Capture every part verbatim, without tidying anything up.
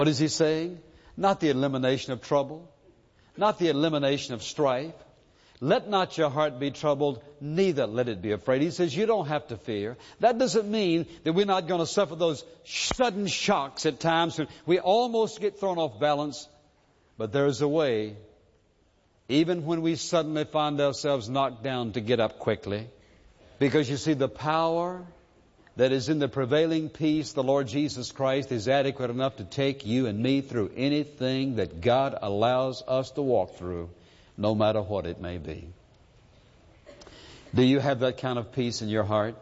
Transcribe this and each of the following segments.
What is he saying? Not the elimination of trouble, not the elimination of strife. Let not your heart be troubled, neither let it be afraid. He says you don't have to fear. That doesn't mean that we're not going to suffer those sudden shocks at times when we almost get thrown off balance. But there's a way, even when we suddenly find ourselves knocked down, to get up quickly. Because you see, the power that is in the prevailing peace, the Lord Jesus Christ, is adequate enough to take you and me through anything that God allows us to walk through, no matter what it may be. Do you have that kind of peace in your heart?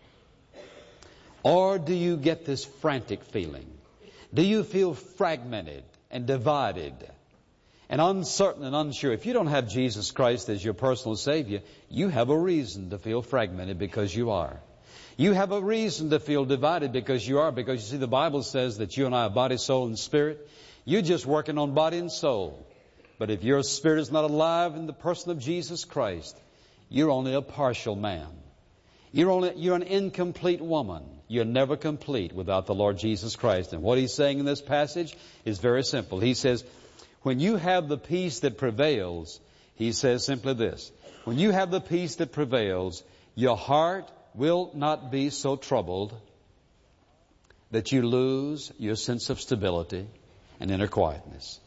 Or do you get this frantic feeling? Do you feel fragmented and divided and uncertain and unsure? If you don't have Jesus Christ as your personal Savior, you have a reason to feel fragmented, because you are. You have a reason to feel divided, because you are. Because you see, the Bible says that you and I are body, soul, and spirit. You're just working on body and soul. But if your spirit is not alive in the person of Jesus Christ, you're only a partial man. You're only, you're an incomplete woman. You're never complete without the Lord Jesus Christ. And what he's saying in this passage is very simple. He says, when you have the peace that prevails, he says simply this: when you have the peace that prevails, your heart will not be so troubled that you lose your sense of stability and inner quietness.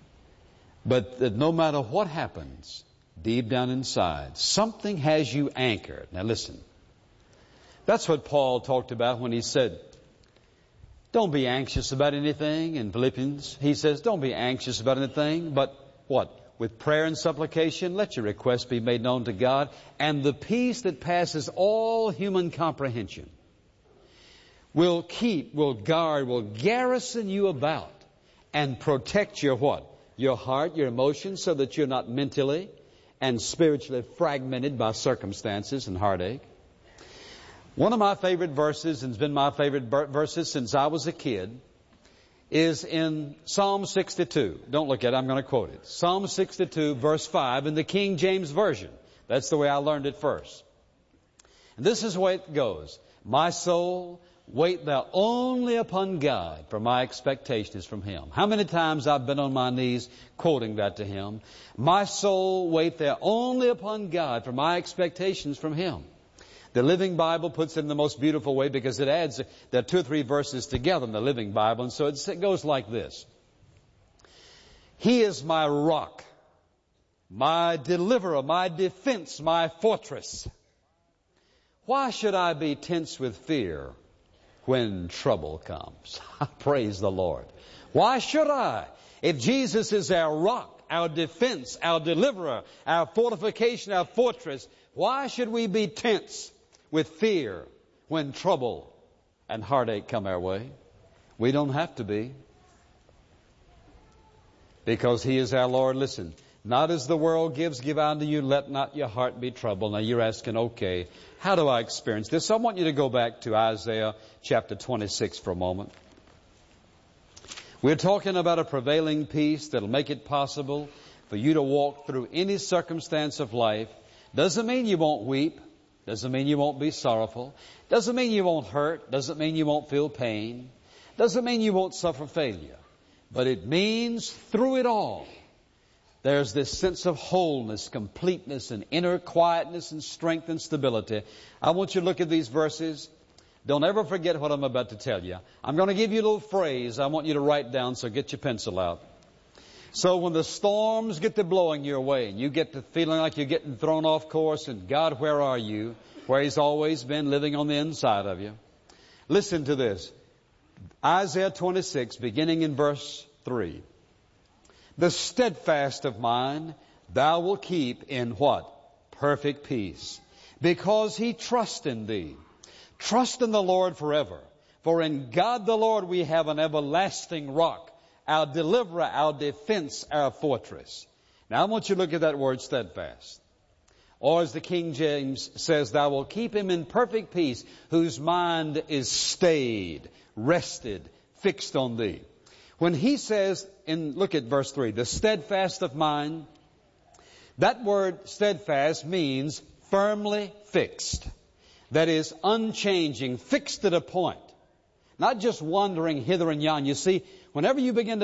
But that no matter what happens, deep down inside, something has you anchored. Now listen, that's what Paul talked about when he said, don't be anxious about anything. In Philippians, he says, don't be anxious about anything, but what? With prayer and supplication, let your requests be made known to God, and the peace that passes all human comprehension will keep, will guard, will garrison you about and protect your what? Your heart, your emotions, so that you're not mentally and spiritually fragmented by circumstances and heartache. One of my favorite verses, and it's been my favorite verses since I was a kid, is in Psalm sixty-two. Don't look at it, I'm going to quote it. Psalm sixty-two, verse five, in the King James Version. That's the way I learned it first. And this is the way it goes. My soul, wait thou only upon God, for my expectation is from Him. How many times I've been on my knees quoting that to Him. My soul, wait thou only upon God, for my expectation is from Him. The Living Bible puts it in the most beautiful way, because it adds, there are two or three verses together in the Living Bible, and so it goes like this. He is my rock, my deliverer, my defense, my fortress. Why should I be tense with fear when trouble comes? Praise the Lord. Why should I? If Jesus is our rock, our defense, our deliverer, our fortification, our fortress, why should we be tense with fear when trouble and heartache come our way? We don't have to be, because He is our Lord. Listen, not as the world gives, give unto you. Let not your heart be troubled. Now you're asking, okay, how do I experience this? I want you to go back to Isaiah chapter twenty-six for a moment. We're talking about a prevailing peace that'll make it possible for you to walk through any circumstance of life. Doesn't mean you won't weep. Doesn't mean you won't be sorrowful. Doesn't mean you won't hurt. Doesn't mean you won't feel pain. Doesn't mean you won't suffer failure. But it means through it all, there's this sense of wholeness, completeness, and inner quietness and strength and stability. I want you to look at these verses. Don't ever forget what I'm about to tell you. I'm going to give you a little phrase I want you to write down, so get your pencil out. So when the storms get to blowing your way and you get to feeling like you're getting thrown off course, and God, where are you? Where He's always been living on the inside of you. Listen to this. Isaiah twenty-six, beginning in verse three. The steadfast of mind thou wilt keep in what? Perfect peace. Because he trusts in thee. Trust in the Lord forever. For in God the Lord we have an everlasting rock, our deliverer, our defense, our fortress. Now I want you to look at that word steadfast. Or as the King James says, thou wilt keep him in perfect peace, whose mind is stayed, rested, fixed on thee. When he says, in look at verse three, the steadfast of mind, that word steadfast means firmly fixed. That is unchanging, fixed at a point. Not just wandering hither and yon. You see, whenever you begin to